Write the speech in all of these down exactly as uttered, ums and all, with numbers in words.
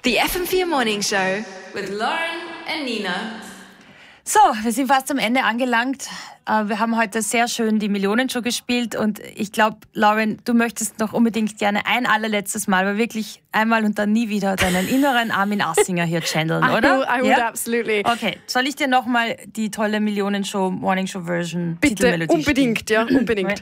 The F M four Morning Show with Lauren and Nina. So, wir sind fast am Ende angelangt. Wir haben heute sehr schön die Millionenshow gespielt und ich glaube, Lauren, du möchtest noch unbedingt gerne ein allerletztes Mal, aber wirklich einmal und dann nie wieder deinen inneren Armin Assinger hier channeln, oder? I would yeah? absolutely. Okay, soll ich dir nochmal die tolle Millionenshow Morning Show Version Bitte, Titelmelodie unbedingt, spielen? ja, unbedingt.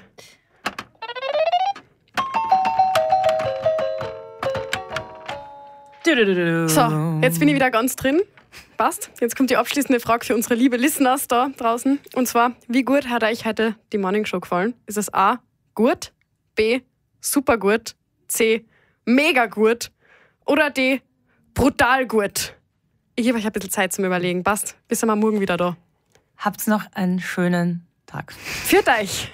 So, jetzt bin ich wieder ganz drin. Passt. Jetzt kommt die abschließende Frage für unsere liebe Listeners da draußen. Und zwar, wie gut hat euch heute die Morning Show gefallen? Ist es A, gut, B, super gut, C, mega gut oder D, brutal gut? Ich gebe euch ein bisschen Zeit zum Überlegen. Passt. Bis wir morgen wieder da. Habt's noch einen schönen Tag. Führt euch!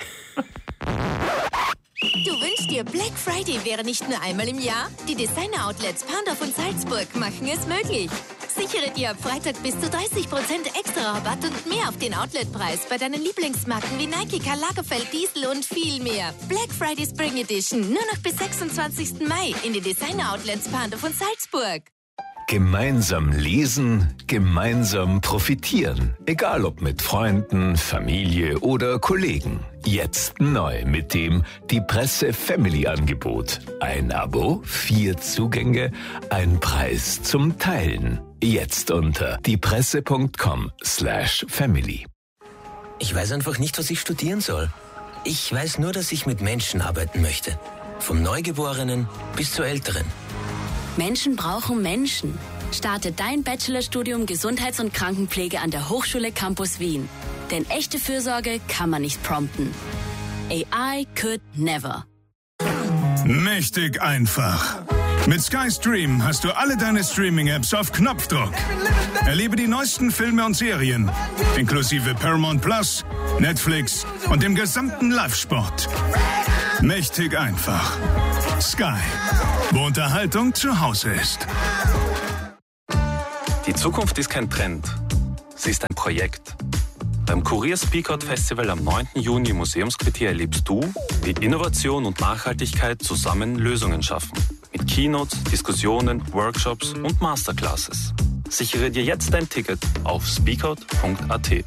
Du wünschst dir, Black Friday wäre nicht nur einmal im Jahr? Die Designer-Outlets Pandorf und Salzburg machen es möglich. Sichere dir ab Freitag bis zu dreißig Prozent extra Rabatt und mehr auf den Outletpreis bei deinen Lieblingsmarken wie Nike, Karl Lagerfeld, Diesel und viel mehr. Black Friday Spring Edition nur noch bis sechsundzwanzigsten Mai in den Designer-Outlets Pandorf und Salzburg. Gemeinsam lesen, gemeinsam profitieren. Egal ob mit Freunden, Familie oder Kollegen. Jetzt neu mit dem Die Presse Family Angebot. Ein Abo, vier Zugänge, ein Preis zum Teilen. Jetzt unter diepresse.com slash family. Ich weiß einfach nicht, was ich studieren soll. Ich weiß nur, dass ich mit Menschen arbeiten möchte. Vom Neugeborenen bis zur Älteren. Menschen brauchen Menschen. Starte dein Bachelorstudium Gesundheits- und Krankenpflege an der Hochschule Campus Wien. Denn echte Fürsorge kann man nicht prompten. A I could never. Mächtig einfach. Mit Sky Stream hast du alle deine Streaming-Apps auf Knopfdruck. Erlebe die neuesten Filme und Serien, inklusive Paramount Plus, Netflix und dem gesamten Live-Sport. Mächtig einfach. Sky, wo Unterhaltung zu Hause ist. Die Zukunft ist kein Trend, sie ist ein Projekt. Beim Kurier Speak Out Festival am neunten Juni im Museumsquartier erlebst du, wie Innovation und Nachhaltigkeit zusammen Lösungen schaffen. Mit Keynotes, Diskussionen, Workshops und Masterclasses. Sichere dir jetzt dein Ticket auf speakout punkt a t.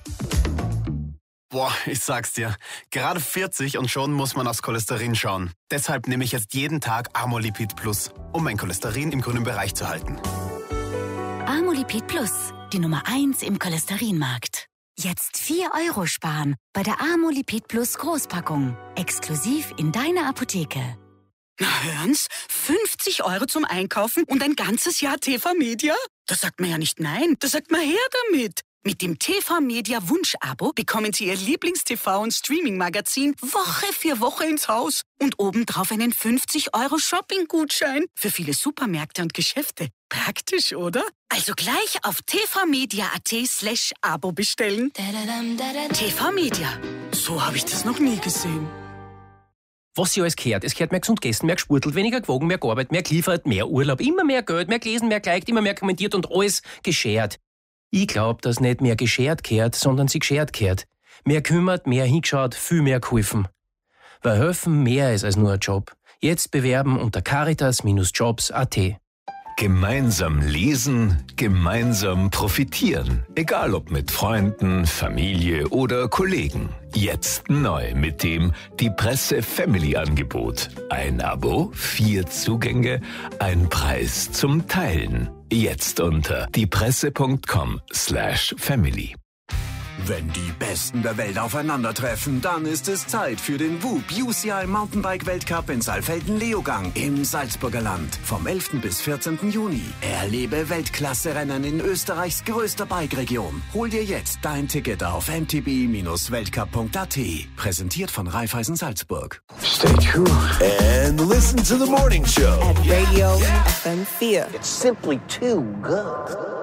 Boah, ich sag's dir, gerade vierzig und schon muss man aufs Cholesterin schauen. Deshalb nehme ich jetzt jeden Tag Amolipid Plus, um mein Cholesterin im grünen Bereich zu halten. Amolipid Plus, die Nummer eins im Cholesterinmarkt. Jetzt vier Euro sparen bei der Amolipid Plus Großpackung. Exklusiv in deiner Apotheke. Na hören's, fünfzig Euro zum Einkaufen und ein ganzes Jahr T V Media? Da sagt man ja nicht nein, da sagt man her damit. Mit dem T V Media Wunsch-Abo bekommen Sie Ihr Lieblings-T V- und Streaming-Magazin Woche für Woche ins Haus und obendrauf einen fünfzig Euro Shopping-Gutschein für viele Supermärkte und Geschäfte. Praktisch, oder? Also gleich auf tvmedia.at slash Abo bestellen. T V Media. So habe ich das noch nie gesehen. Was sie alles gehört. Es gehört mehr gesund gegessen, mehr gesportelt, weniger gewogen, mehr gearbeitet, mehr geliefert, mehr Urlaub, immer mehr Geld, mehr gelesen, mehr geliked, immer mehr kommentiert und alles geschert. Ich glaub, dass nicht mehr geschert gehört, sondern sie geschert gehört. Mehr kümmert, mehr hingeschaut, viel mehr geholfen. Weil helfen mehr ist als nur ein Job. Jetzt bewerben unter caritas Jobs punkt a t. Gemeinsam lesen, gemeinsam profitieren. Egal ob mit Freunden, Familie oder Kollegen. Jetzt neu mit dem Die Presse Family Angebot. Ein Abo, vier Zugänge, ein Preis zum Teilen. Jetzt unter diepresse.com slash family. Wenn die Besten der Welt aufeinandertreffen, dann ist es Zeit für den W U B U C I Mountainbike Weltcup in Saalfelden-Leogang im Salzburger Land vom elften bis vierzehnten Juni. Erlebe Weltklasse-Rennen in Österreichs größter Bike-Region. Hol dir jetzt dein Ticket auf m t b dash weltcup punkt a t. Präsentiert von Raiffeisen Salzburg. Stay tuned and listen to the morning show at Radio F M four. It's simply too good.